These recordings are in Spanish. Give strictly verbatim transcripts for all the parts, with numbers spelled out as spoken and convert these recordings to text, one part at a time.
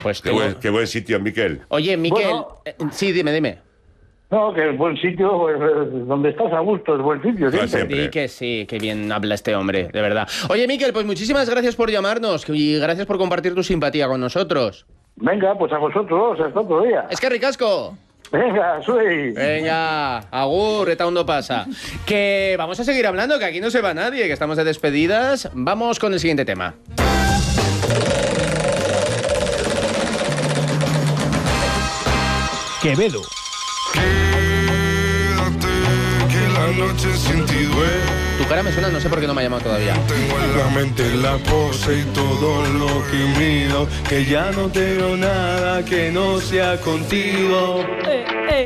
Pues Qué tengo- buen, qué buen sitio, Miquel. Oye, Miquel, Bueno. eh, sí, dime, dime. No, que es buen sitio, pues, eh, donde estás a gusto, es buen sitio, Pues siempre. siempre. Di que sí, que bien habla este hombre, de verdad. Oye, Miquel, pues muchísimas gracias por llamarnos y gracias por compartir tu simpatía con nosotros. Venga, pues a vosotros, hasta otro día. Es que ricasco. Venga, soy. Venga, agur, eta ondo pasa. Que vamos a seguir hablando, que aquí no se va nadie, que estamos de despedidas. Vamos con el siguiente tema. Quevedo. Que la noche sin ti duele. Tu cara me suena, no sé por qué no me ha llamado todavía. Tengo en la mente la pose y todo lo que mido. Que ya no tengo nada que no sea contigo. Quédate.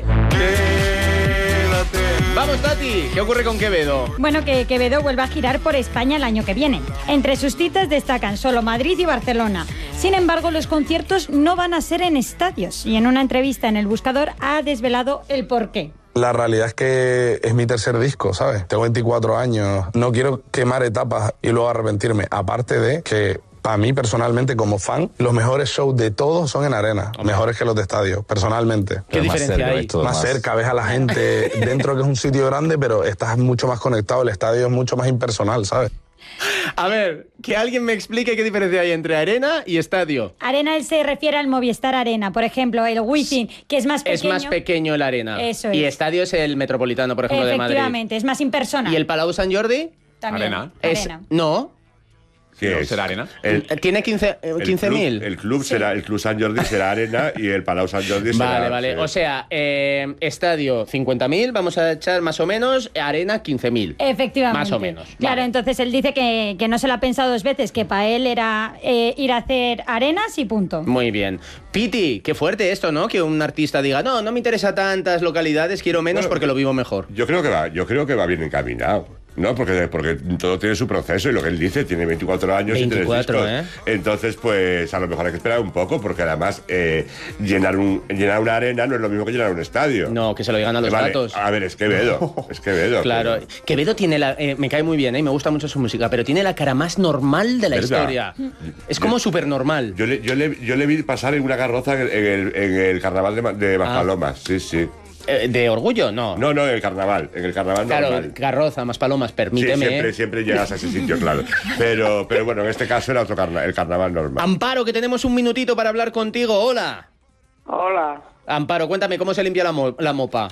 Vamos, Tati, ¿qué ocurre con Quevedo? Bueno, que Quevedo vuelva a girar por España el año que viene. Entre sus citas destacan solo Madrid y Barcelona. Sin embargo, los conciertos no van a ser en estadios. Y en una entrevista en El Buscador ha desvelado el porqué. La realidad es que es mi tercer disco, ¿sabes? Tengo veinticuatro años, no quiero quemar etapas y luego arrepentirme. Aparte de que, para mí personalmente como fan, los mejores shows de todos son en arena, mejores que los de estadio, personalmente. ¿Qué diferencia hay? Más cerca, ves a la gente dentro, que es un sitio grande, pero estás mucho más conectado, el estadio es mucho más impersonal, ¿sabes? A ver, que alguien me explique qué diferencia hay entre arena y estadio. Arena, él se refiere al Movistar Arena, por ejemplo, el Wizzing, que es más pequeño. Es más pequeño el arena. Eso Y es. estadio es el Metropolitano, por ejemplo, de Madrid. Efectivamente, es más impersonal. ¿Y el Palau Sant Jordi? También. Arena. Es, Arena. no. ¿Qué No, es? será arena. El, Tiene quince el mil. club, el club será el Club Sant Jordi será arena y el Palau Sant Jordi será. Vale, vale. sí. O sea, eh, estadio cincuenta mil, vamos a echar más o menos, arena quince mil. Efectivamente. Más o menos. Claro, Vale. entonces él dice que, que no se lo ha pensado dos veces, que para él era eh, ir a hacer arenas y punto. Muy bien. Piti, qué fuerte esto, ¿no? Que un artista diga, no, no me interesa tantas localidades, quiero menos Bueno, porque lo vivo mejor. Yo creo que va, yo creo que va bien encaminado. No, porque, porque todo tiene su proceso y lo que él dice, tiene veinticuatro años veinticuatro, y tres discos. ¿eh? Entonces, pues a lo mejor hay que esperar un poco, porque además eh, llenar, un, llenar una arena no es lo mismo que llenar un estadio. No, que se lo digan a los Vale, gatos. A ver, es Quevedo. Es Quevedo. Claro, pero- Quevedo tiene la... eh, me cae muy bien, ¿eh? Me gusta mucho su música, pero tiene la cara más normal de la ¿Verdad? historia. Es como Yo- súper normal. Yo le, yo, le, yo le vi pasar en una carroza en el, en el carnaval de, Ma- de Maspalomas. Sí, sí. Eh, ¿De orgullo? No. No, no, en el carnaval. En el carnaval Claro, normal. carroza, más palomas, Sí, permíteme. siempre, ¿eh? siempre llegas a ese sitio, claro. Pero, pero bueno, en este caso era otro carna- el carnaval normal. Amparo, que tenemos un minutito para hablar contigo. Hola. Hola, Amparo, cuéntame, ¿cómo se limpia la, mo- la mopa?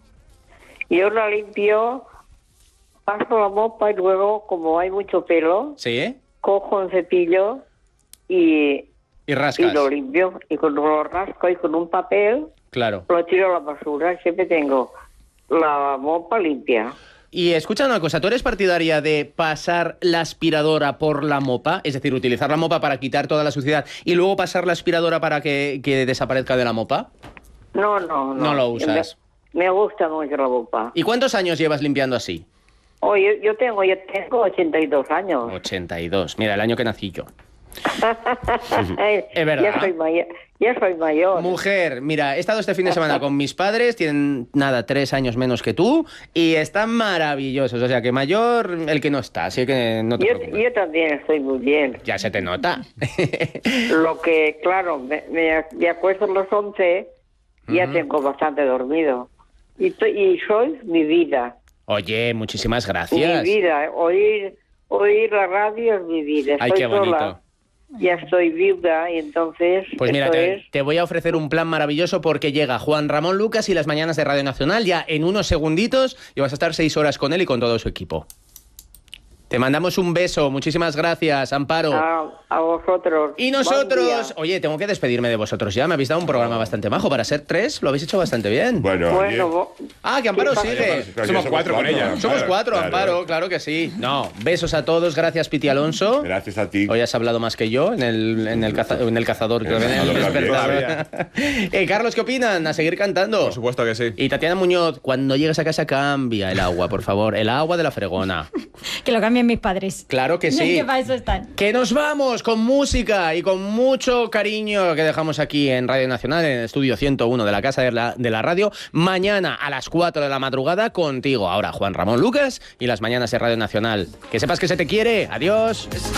yo la limpio, paso la mopa y luego, como hay mucho pelo, ¿Sí? cojo un cepillo y, Y y rascas. lo limpio. Y cuando lo rasco y con un papel, Claro. lo tiro a la basura. Siempre tengo la mopa limpia. Y escucha una cosa, ¿tú eres partidaria de pasar la aspiradora por la mopa? Es decir, utilizar la mopa para quitar toda la suciedad y luego pasar la aspiradora para que, que desaparezca de la mopa. No, no, no. No lo usas. Me, me gusta mucho la mopa. ¿Y cuántos años llevas limpiando así? Oh, yo, yo tengo yo tengo ochenta y dos años. ochenta y dos. Mira, el año que nací yo. Eh, Es verdad. Ya soy mayor. Ya soy mayor. Mujer, mira, he estado este fin de semana con mis padres, tienen, nada, tres años menos que tú, y están maravillosos. O sea, que mayor el que no está, así que no te Yo, preocupes. yo también estoy muy bien. Ya se te nota. Lo que, claro, me, me, me acuesto a las once y ya tengo bastante dormido. Y, to- y sois mi vida. Oye, muchísimas Mi gracias. vida. Oír, oír la radio es mi vida. Ay, Estoy qué bonito. sola. Ya estoy viuda y entonces... Pues mira, esto te, es- te voy a ofrecer un plan maravilloso porque llega Juan Ramón Lucas y las mañanas de Radio Nacional ya en unos segunditos y vas a estar seis horas con él y con todo su equipo. Te mandamos un beso, muchísimas gracias, Amparo. a, a vosotros. Y Buen nosotros, día. oye, tengo que despedirme de vosotros ya, me habéis dado un programa bastante majo, para ser tres lo habéis hecho bastante bien. Bueno, Bueno, oye, vo- Ah, que Amparo ¿Qué sigue. Claro, Somos ya cuatro con ella. Somos claro, cuatro, claro. Amparo, claro que sí. No, besos a todos, gracias Piti Alonso. Gracias a ti. Hoy has hablado más que yo en el, en el, caza- en el cazador. En creo el que en el cazador despertador. eh, Carlos, ¿qué opinan? A seguir cantando. Por supuesto que sí. Y Tatiana Muñoz, cuando llegues a casa cambia el agua, por favor. El agua de la fregona. Que lo cambien mis padres. Claro que sí. Que para eso están. Que nos vamos con música y con mucho cariño que dejamos aquí en Radio Nacional, en el estudio ciento uno de la Casa de la, de la Radio. Mañana a las cuatro de la madrugada contigo. Ahora Juan Ramón Lucas y las mañanas de Radio Nacional. Que sepas que se te quiere. Adiós.